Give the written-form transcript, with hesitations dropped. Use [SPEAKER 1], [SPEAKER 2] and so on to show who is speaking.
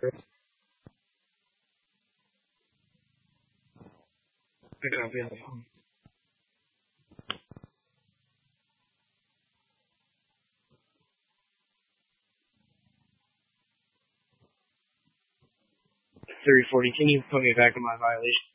[SPEAKER 1] I'll be at home. $340. Can you put me back in my violation?